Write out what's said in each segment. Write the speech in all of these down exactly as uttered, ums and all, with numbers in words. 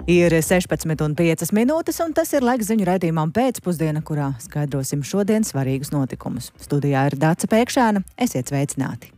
Ir sešpadsmit un piecas minūtes, un tas ir laiks ziņu raidījumam pēcpusdiena, kurā skaidrosim šodien svarīgus notikumus. Studijā ir Dāca Pēkšēna. Esiet sveicināti!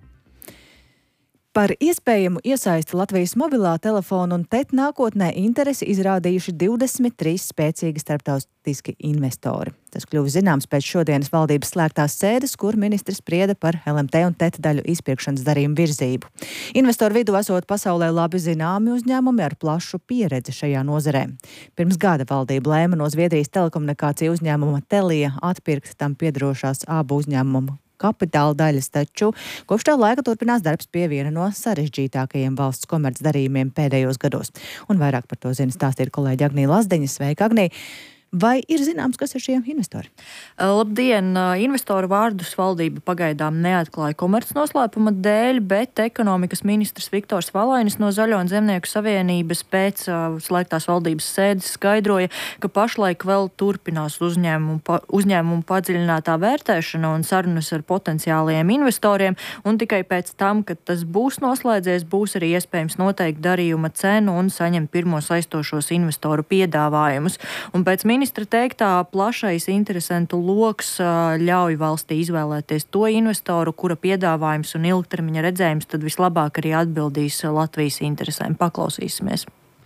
Par iespējamu iesaisti Latvijas mobilā telefona un T E T nākotnē interesi izrādījuši divdesmit trīs spēcīgi starptautiski investori. Tas kļuva zināms pēc šodienas valdības slēgtās sēdes, kur ministrs sprieda par L M T un T E T daļu izpirkšanas darījumu virzību. Investoru vidū esot pasaulē labi zināmi uzņēmumi ar plašu pieredzi šajā nozarē. Pirms gada valdība lēma no Zviedrijas telekomunikāciju uzņēmuma Telia atpirkt tam piederošās abu uzņēmumu kapitāla daļas, taču kopš tā laika turpinās darbs pie viena no sarežģītākajiem valsts komercdarījumiem pēdējos gados. Un vairāk par to zina stāstīt kolēģi Agnija Lazdeņa. Sveika, Agnija! Vai ir zināms, kas ir šie investori? Labdien! Investoru vārdus valdība pagaidām neatklāja komercnoslēpuma dēļ, bet ekonomikas ministrs Viktors Valainis no Zaļo un Zemnieku savienības pēc uh, slēgtās valdības sēdes skaidroja, ka pašlaik vēl turpinās uzņēmumu, pa, uzņēmumu padziļinātā vērtēšana un sarunas ar potenciālajiem investoriem, un tikai pēc tam, kad tas būs noslēdzies, būs arī iespējams noteikt darījuma cenu un saņemt pirmos aizstošos investoru piedāvājumus. Un pēc ministra teiktā, plašais interesentu loks ļauj valstī izvēlēties to investoru, kura piedāvājums un ilgtermiņa redzējums tad vislabāk arī atbildīs Latvijas interesēm. Paklausīsimies.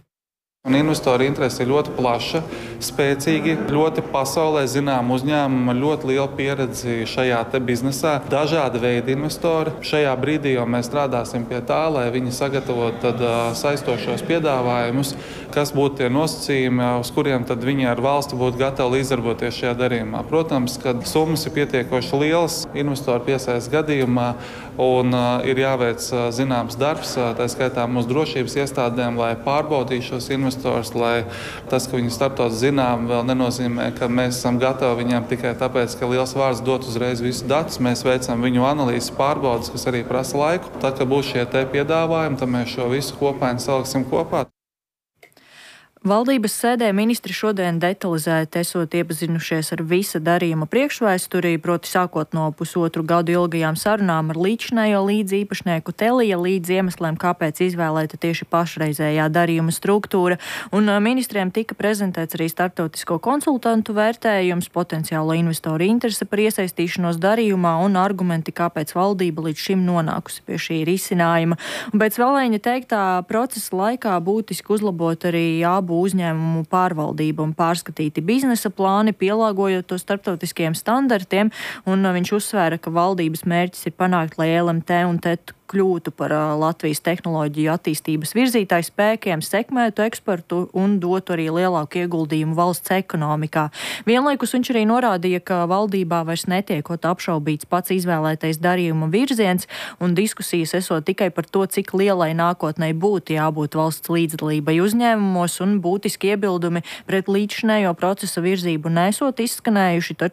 Un investoru interese ir ļoti plaša, spēcīgi, ļoti pasaulē zinām uzņēmumi ar ļoti lielu pieredzi šajā te biznesā. Dažādi veidi investori. Šajā brīdī jau mēs strādāsim pie tā, lai viņi sagatavot tad uh, saistošos piedāvājumus, kas būtu tie nosacījumi, uz kuriem tad viņi ar valsti būtu gatavi līdzdarboties šajā darījumā. Protams, ka summas ir pietiekoši lielas investoru piesaistes gadījumā un uh, ir jāveic uh, zināms darbs, uh, tā skaitā mūsu drošības iestādēm, lai pārbaudītu šos investorus. Lai tas, ka viņi starptautiski zinām, vēl nenozīmē, ka mēs esam gatavi viņiem tikai tāpēc, ka liels vārds dot uzreiz visus datus. Mēs veicam viņu analīzes pārbaudas, kas arī prasa laiku. Tad, kad būs šie te piedāvājumi, tad mēs šo visu kopainu saliksim kopā. Valdības sēdē ministri šodien detalizēti esot iepazinušies ar visa darījuma priekšvēsturī, proti sākot no pusotru gadu ilgajām sarunām ar līdzinējo līdziepašnieku Telia līdz iemesliem, kāpēc izvēlēta tieši pašreizējā darījuma struktūra. Un ministriem tika prezentēts arī starptautisko konsultantu vērtējums, potenciālo investoru interese par iesaistīšanos darījumā un argumenti, kāpēc valdība līdz šim nonākusi pie šī risinājuma. Un pēc Valaiņa teiktā procesa laikā būtiski uzlabot arī abu uzņēmumu pārvaldību un pārskatīti biznesa plāni, pielāgojot to starptautiskajiem standartiem, un viņš uzsvēra, ka valdības mērķis ir panākt, lai L M T un T E T kļūtu par uh, Latvijas tehnoloģiju attīstības virzītāju spēkiem, sekmētu eksportu un dotu arī lielāku ieguldījumu valsts ekonomikā. Vienlaikus viņš arī norādīja, ka valdībā vairs netiekot apšaubīts pats izvēlētais darījuma virziens, un diskusijas esot tikai par to, cik lielai nākotnē būtu jābūt valsts līdzdalībai uzņēmumos, un būtiski iebildumi pret līdzšinējo procesa virzību nesot izskanējuši, taču